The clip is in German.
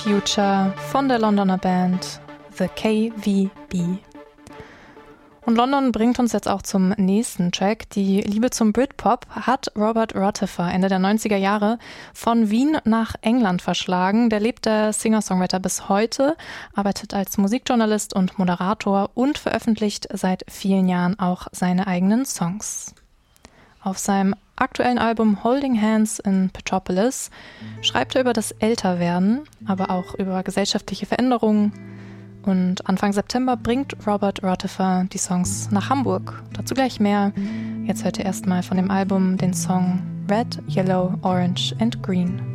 Future von der Londoner Band The KVB. Und London bringt uns jetzt auch zum nächsten Track. Die Liebe zum Britpop hat Robert Rottifer Ende der 90er Jahre von Wien nach England verschlagen. Der lebt der Singer-Songwriter bis heute, arbeitet als Musikjournalist und Moderator und veröffentlicht seit vielen Jahren auch seine eigenen Songs. Auf seinem aktuellen Album Holding Hands in Petropolis schreibt er über das Älterwerden, aber auch über gesellschaftliche Veränderungen. Und Anfang September bringt Robert Rottifer die Songs nach Hamburg. Dazu gleich mehr. Jetzt hört ihr erstmal von dem Album den Song Red, Yellow, Orange and Green.